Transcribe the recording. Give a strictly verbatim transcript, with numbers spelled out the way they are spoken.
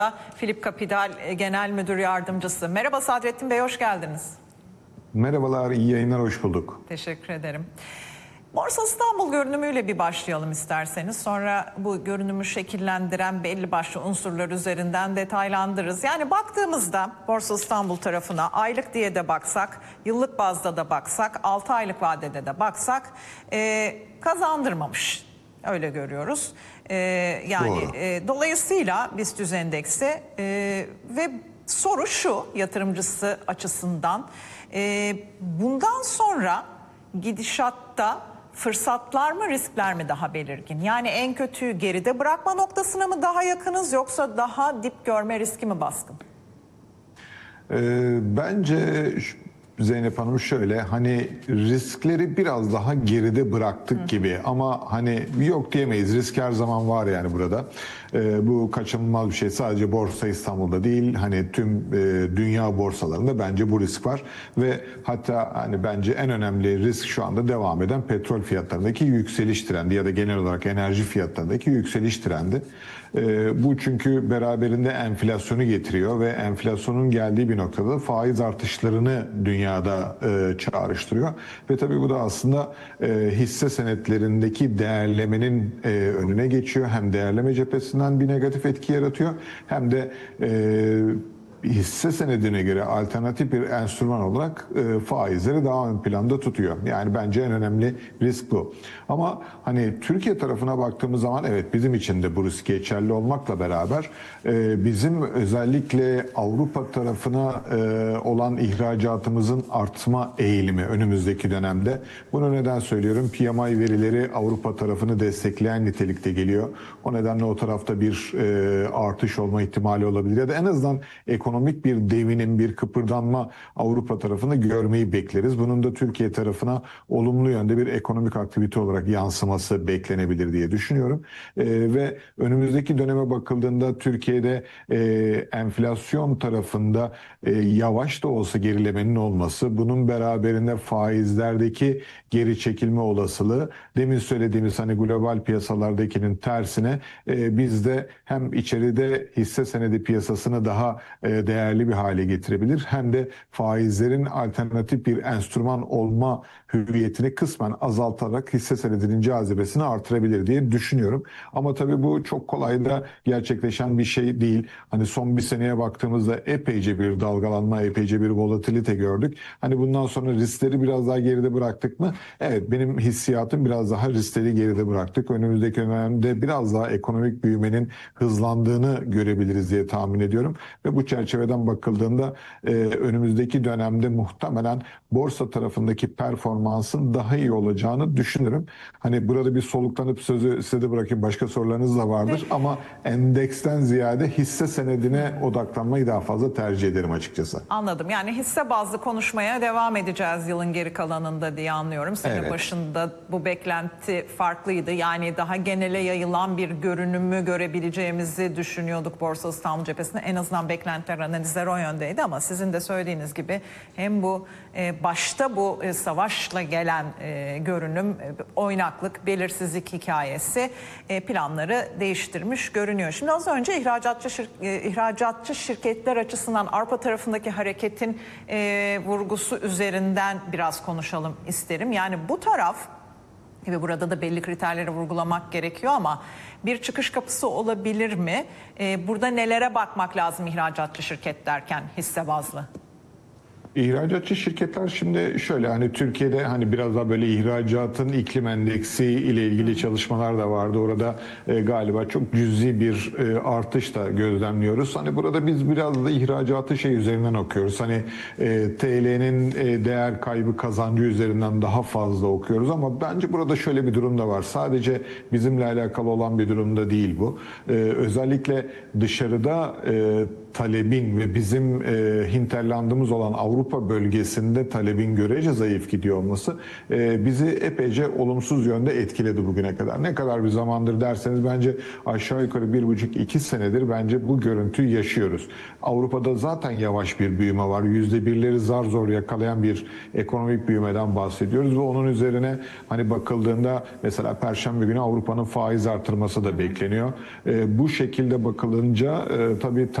Philip Capital Genel Müdür Yardımcısı. Merhaba Sadrettin Bey, hoş geldiniz. Merhabalar, iyi yayınlar, hoş bulduk. Teşekkür ederim. Borsa İstanbul görünümüyle bir başlayalım isterseniz. Sonra bu görünümü şekillendiren belli başlı unsurlar üzerinden detaylandırırız. Yani baktığımızda Borsa İstanbul tarafına aylık diye de baksak, yıllık bazda da baksak, altı aylık vadede de baksak e, kazandırmamış. Öyle görüyoruz. Ee, yani e, dolayısıyla BIST endeksi e, ve soru şu yatırımcısı açısından e, bundan sonra gidişatta fırsatlar mı riskler mi daha belirgin? Yani en kötüyü geride bırakma noktasına mı daha yakınız yoksa daha dip görme riski mi baskın? Ee, bence Zeynep Hanım şöyle, hani riskleri biraz daha geride bıraktık Hı. gibi ama hani yok diyemeyiz, risk her zaman var yani burada. Ee, bu kaçınılmaz bir şey, sadece Borsa İstanbul'da değil, hani tüm e, dünya borsalarında bence bu risk var ve hatta hani bence en önemli risk şu anda devam eden petrol fiyatlarındaki yükseliş trendi ya da genel olarak enerji fiyatlarındaki yükseliş trendi. Ee, bu çünkü beraberinde enflasyonu getiriyor ve enflasyonun geldiği bir noktada da faiz artışlarını dünyada e, çağrıştırıyor ve tabii bu da aslında e, hisse senetlerindeki değerlemenin e, önüne geçiyor. Hem değerleme cephesinden bir negatif etki yaratıyor hem de e, hisse senedine göre alternatif bir enstrüman olarak e, faizleri daha ön planda tutuyor. Yani bence en önemli risk bu. Ama hani Türkiye tarafına baktığımız zaman evet, bizim için de bu risk geçerli olmakla beraber e, bizim özellikle Avrupa tarafına e, olan ihracatımızın artma eğilimi önümüzdeki dönemde. Bunu neden söylüyorum? P M I verileri Avrupa tarafını destekleyen nitelikte geliyor. O nedenle o tarafta bir e, artış olma ihtimali olabilir ya da en azından ekonomik ekonomik bir devinim, bir kıpırdanma Avrupa tarafını görmeyi bekleriz. Bunun da Türkiye tarafına olumlu yönde bir ekonomik aktivite olarak yansıması beklenebilir diye düşünüyorum. E, ve önümüzdeki döneme bakıldığında Türkiye'de e, enflasyon tarafında e, yavaş da olsa gerilemenin olması, bunun beraberinde faizlerdeki geri çekilme olasılığı, demin söylediğimiz hani global piyasalardakinin tersine e, bizde hem içeride hisse senedi piyasasını daha e, değerli bir hale getirebilir hem de faizlerin alternatif bir enstrüman olma hüviyetini kısmen azaltarak hisse senedinin cazibesini artırabilir diye düşünüyorum. Ama tabii bu çok kolay da gerçekleşen bir şey değil. Hani son bir seneye baktığımızda epeyce bir dalgalanma, epeyce bir volatilite gördük. Hani bundan sonra riskleri biraz daha geride bıraktık mı? Evet, benim hissiyatım biraz daha riskleri geride bıraktık. Önümüzdeki dönemde biraz daha ekonomik büyümenin hızlandığını görebiliriz diye tahmin ediyorum. Ve bu çerçeveden bakıldığında e, önümüzdeki dönemde muhtemelen borsa tarafındaki performansın daha iyi olacağını düşünürüm. Hani burada bir soluklanıp sözü size de bırakayım. Başka sorularınız da vardır evet. Ama endeksten ziyade hisse senedine odaklanmayı daha fazla tercih ederim açıkçası. Anladım. Yani hisse bazlı konuşmaya devam edeceğiz yılın geri kalanında diye anlıyorum. Sene evet. başında bu beklenti farklıydı. Yani daha genele yayılan bir görünümü görebileceğimizi düşünüyorduk Borsa İstanbul cephesinde. En azından beklentiler, analizler o yöndeydi ama sizin de söylediğiniz gibi hem bu e, başta bu e, savaşla gelen e, görünüm, e, oynaklık, belirsizlik hikayesi e, planları değiştirmiş görünüyor. Şimdi az önce ihracatçı, şir, e, ihracatçı şirketler açısından Avrupa tarafındaki hareketin e, vurgusu üzerinden biraz konuşalım isterim. Yani bu taraf ve burada da belli kriterleri vurgulamak gerekiyor ama bir çıkış kapısı olabilir mi? Ee, burada nelere bakmak lazım ihracatçı şirket derken hisse bazlı? İhracatçı şirketler şimdi şöyle, hani Türkiye'de hani biraz daha böyle ihracatın iklim endeksi ile ilgili çalışmalar da vardı. Orada e, galiba çok cüzi bir e, artış da gözlemliyoruz. Hani burada biz biraz da ihracatı şey üzerinden okuyoruz. Hani e, T L'nin e, değer kaybı kazancı üzerinden daha fazla okuyoruz ama bence burada şöyle bir durum da var. Sadece bizimle alakalı olan bir durum da değil bu. E, özellikle dışarıda e, talebin ve bizim e, hinterlandımız olan Avrupa Avrupa bölgesinde talebin görece zayıf gidiyor olması e, bizi epeyce olumsuz yönde etkiledi bugüne kadar. Ne kadar bir zamandır derseniz bence aşağı yukarı bir buçuk iki senedir bence bu görüntüyü yaşıyoruz. Avrupa'da zaten yavaş bir büyüme var. Yüzde birleri zar zor yakalayan bir ekonomik büyümeden bahsediyoruz ve onun üzerine hani bakıldığında mesela Perşembe günü Avrupa'nın faiz artırması da bekleniyor. E, bu şekilde bakılınca e, tabii